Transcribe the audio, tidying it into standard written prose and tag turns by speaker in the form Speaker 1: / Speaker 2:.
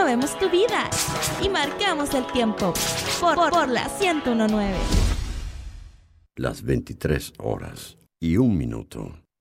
Speaker 1: movemos tu vida y marcamos el tiempo por la 101.9.
Speaker 2: Las 23 horas y 1 minuto.